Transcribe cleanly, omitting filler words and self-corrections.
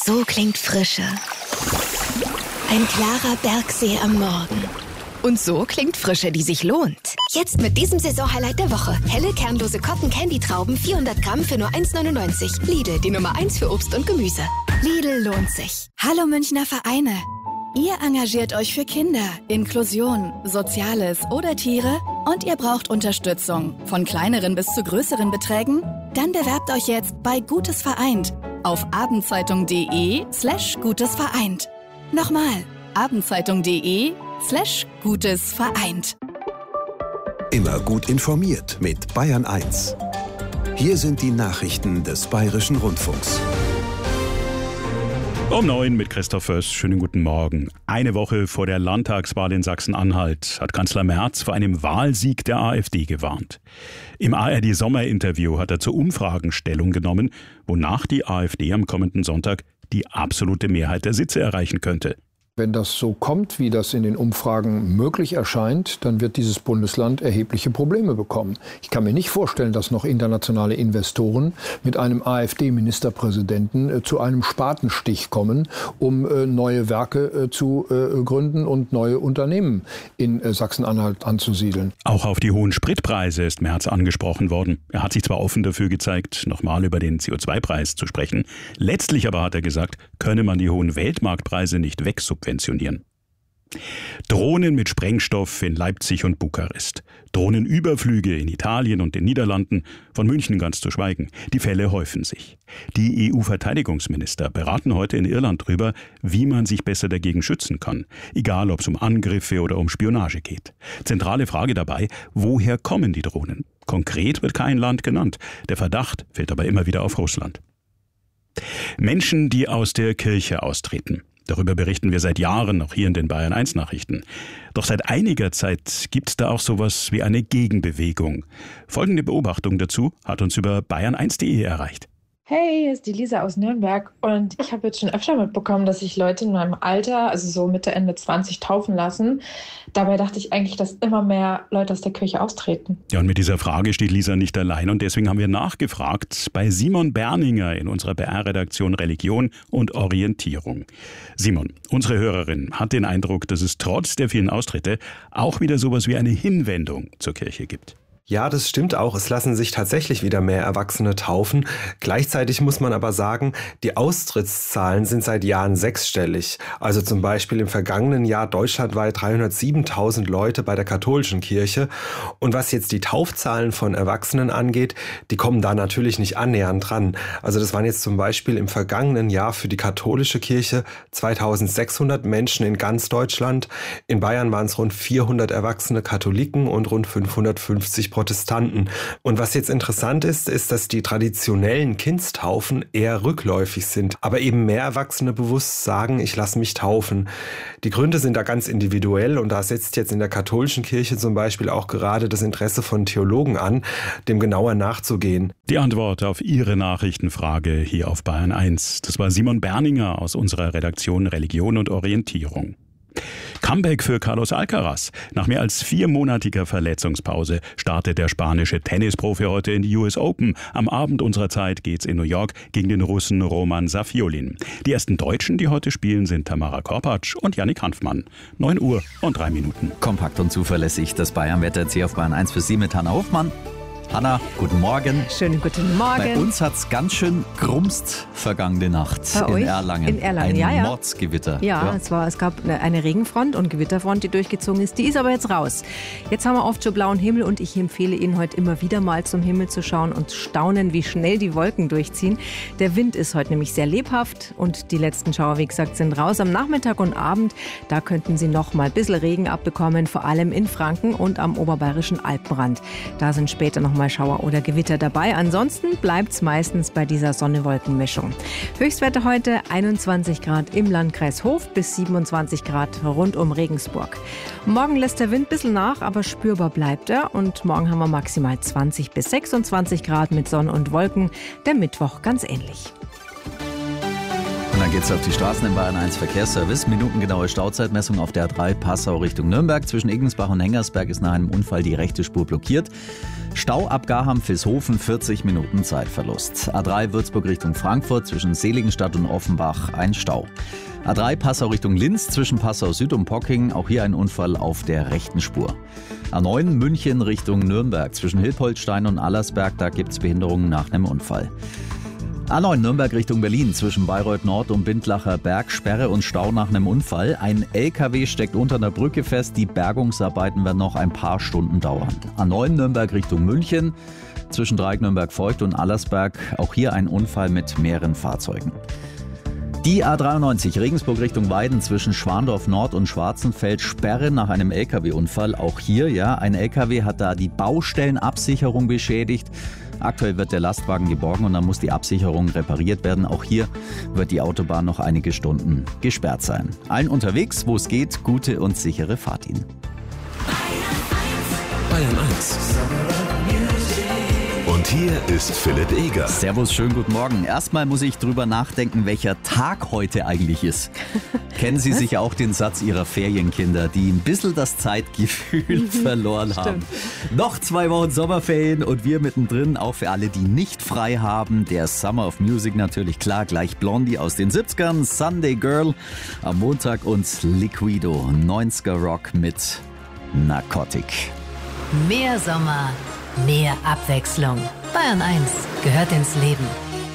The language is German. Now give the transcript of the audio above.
So klingt Frische. Ein klarer Bergsee am Morgen. Und so klingt Frische, die sich lohnt. Jetzt mit diesem Saisonhighlight der Woche. Helle, kernlose Cotton-Candy-Trauben, 400 Gramm für nur 1,99. Lidl, die Nummer 1 für Obst und Gemüse. Lidl lohnt sich. Hallo Münchner Vereine. Ihr engagiert euch für Kinder, Inklusion, Soziales oder Tiere und ihr braucht Unterstützung, von kleineren bis zu größeren Beträgen? Dann bewerbt euch jetzt bei Gutes Vereint auf abendzeitung.de/Gutes Vereint. Nochmal, abendzeitung.de/Gutes Vereint. Immer gut informiert mit Bayern 1. Hier sind die Nachrichten des Bayerischen Rundfunks. Um 9 mit Christoph Föß. Schönen guten Morgen. Eine Woche vor der Landtagswahl in Sachsen-Anhalt hat Kanzler Merz vor einem Wahlsieg der AfD gewarnt. Im ARD-Sommerinterview hat er zu Umfragen Stellung genommen, wonach die AfD am kommenden Sonntag die absolute Mehrheit der Sitze erreichen könnte. Wenn das so kommt, wie das in den Umfragen möglich erscheint, dann wird dieses Bundesland erhebliche Probleme bekommen. Ich kann mir nicht vorstellen, dass noch internationale Investoren mit einem AfD-Ministerpräsidenten zu einem Spatenstich kommen, um neue Werke zu gründen und neue Unternehmen in Sachsen-Anhalt anzusiedeln. Auch auf die hohen Spritpreise ist Merz angesprochen worden. Er hat sich zwar offen dafür gezeigt, nochmal über den CO2-Preis zu sprechen. Letztlich aber hat er gesagt, könne man die hohen Weltmarktpreise nicht wegsubventionieren. Drohnen mit Sprengstoff in Leipzig und Bukarest. Drohnenüberflüge in Italien und den Niederlanden, von München ganz zu schweigen. Die Fälle häufen sich. Die EU-Verteidigungsminister beraten heute in Irland darüber, wie man sich besser dagegen schützen kann. Egal, ob es um Angriffe oder um Spionage geht. Zentrale Frage dabei, woher kommen die Drohnen? Konkret wird kein Land genannt. Der Verdacht fällt aber immer wieder auf Russland. Menschen, die aus der Kirche austreten. Darüber berichten wir seit Jahren, auch hier in den Bayern 1 Nachrichten. Doch seit einiger Zeit gibt es da auch sowas wie eine Gegenbewegung. Folgende Beobachtung dazu hat uns über bayern1.de erreicht. Hey, hier ist die Lisa aus Nürnberg und ich habe jetzt schon öfter mitbekommen, dass sich Leute in meinem Alter, also so Mitte, Ende 20, taufen lassen. Dabei dachte ich eigentlich, dass immer mehr Leute aus der Kirche austreten. Ja, und mit dieser Frage steht Lisa nicht allein und deswegen haben wir nachgefragt bei Simon Berninger in unserer BR-Redaktion Religion und Orientierung. Simon, unsere Hörerin hat den Eindruck, dass es trotz der vielen Austritte auch wieder sowas wie eine Hinwendung zur Kirche gibt. Ja, das stimmt auch. Es lassen sich tatsächlich wieder mehr Erwachsene taufen. Gleichzeitig muss man aber sagen, die Austrittszahlen sind seit Jahren sechsstellig. Also zum Beispiel im vergangenen Jahr deutschlandweit 307.000 Leute bei der katholischen Kirche. Und was jetzt die Taufzahlen von Erwachsenen angeht, die kommen da natürlich nicht annähernd dran. Also das waren jetzt zum Beispiel im vergangenen Jahr für die katholische Kirche 2.600 Menschen in ganz Deutschland. In Bayern waren es rund 400 erwachsene Katholiken und rund 550 Protestanten. Und was jetzt interessant ist, ist, dass die traditionellen Kindstaufen eher rückläufig sind, aber eben mehr Erwachsene bewusst sagen, ich lasse mich taufen. Die Gründe sind da ganz individuell und da setzt jetzt in der katholischen Kirche zum Beispiel auch gerade das Interesse von Theologen an, dem genauer nachzugehen. Die Antwort auf Ihre Nachrichtenfrage hier auf Bayern 1. Das war Simon Berninger aus unserer Redaktion Religion und Orientierung. Comeback für Carlos Alcaraz. Nach mehr als 4-monatiger Verletzungspause startet der spanische Tennisprofi heute in die US Open. Am Abend unserer Zeit geht's in New York gegen den Russen Roman Safiolin. Die ersten Deutschen, die heute spielen, sind Tamara Korpatsch und Yannick Hanfmann. 9 Uhr und 3 Minuten. Kompakt und zuverlässig. Das Bayern-Wetter jetzt hier auf Bayern 1 für Sie mit Hanna Hofmann. Hanna, guten Morgen. Schönen guten Morgen. Bei uns hat es ganz schön grumst vergangene Nacht in Erlangen. In Erlangen, ein Mordsgewitter. Ja. Es gab eine Regenfront und Gewitterfront, die durchgezogen ist. Die ist aber jetzt raus. Jetzt haben wir oft schon blauen Himmel und ich empfehle Ihnen heute immer wieder mal zum Himmel zu schauen und staunen, wie schnell die Wolken durchziehen. Der Wind ist heute nämlich sehr lebhaft und die letzten Schauer, wie gesagt, sind raus. Am Nachmittag und Abend, da könnten Sie noch mal ein bisschen Regen abbekommen, vor allem in Franken und am oberbayerischen Alpenrand. Da sind später noch mal Schauer oder Gewitter dabei. Ansonsten bleibt es meistens bei dieser Sonne-Wolken-Mischung. Höchstwerte heute 21 Grad im Landkreis Hof bis 27 Grad rund um Regensburg. Morgen lässt der Wind ein bisschen nach, aber spürbar bleibt er. Und morgen haben wir maximal 20 bis 26 Grad mit Sonne und Wolken. Der Mittwoch ganz ähnlich. Und dann geht's auf die Straßen im Bayern 1 Verkehrsservice. Minutengenaue Stauzeitmessung auf der A3 Passau Richtung Nürnberg. Zwischen Igensbach und Hengersberg ist nach einem Unfall die rechte Spur blockiert. Stau ab Garham-Vilshofen, 40 Minuten Zeitverlust. A3 Würzburg Richtung Frankfurt, zwischen Seligenstadt und Offenbach ein Stau. A3 Passau Richtung Linz, zwischen Passau Süd und Pocking, auch hier ein Unfall auf der rechten Spur. A9 München Richtung Nürnberg, zwischen Hilpoltstein und Allersberg, da gibt es Behinderungen nach einem Unfall. A9 Nürnberg Richtung Berlin, zwischen Bayreuth Nord und Bindlacher Berg, Sperre und Stau nach einem Unfall. Ein LKW steckt unter einer Brücke fest, die Bergungsarbeiten werden noch ein paar Stunden dauern. A9 Nürnberg Richtung München, zwischen Dreieck Nürnberg-Feucht und Allersberg, auch hier ein Unfall mit mehreren Fahrzeugen. Die A93 Regensburg Richtung Weiden, zwischen Schwandorf Nord und Schwarzenfeld, Sperre nach einem LKW-Unfall. Auch hier, ein LKW hat da die Baustellenabsicherung beschädigt. Aktuell wird der Lastwagen geborgen und dann muss die Absicherung repariert werden. Auch hier wird die Autobahn noch einige Stunden gesperrt sein. Allen unterwegs, wo es geht, gute und sichere Fahrt Ihnen. Bayern 1. Und hier ist Philipp Eger. Servus, schönen guten Morgen. Erstmal muss ich drüber nachdenken, welcher Tag heute eigentlich ist. Kennen Sie sicher auch den Satz Ihrer Ferienkinder, die ein bisschen das Zeitgefühl verloren haben. Noch 2 Wochen Sommerferien und wir mittendrin, auch für alle, die nicht frei haben. Der Summer of Music natürlich, klar, gleich Blondie aus den 70ern, Sunday Girl am Montag und Liquido, 90er Rock mit Narcotic. Mehr Sommer, mehr Abwechslung. Bayern 1 gehört ins Leben.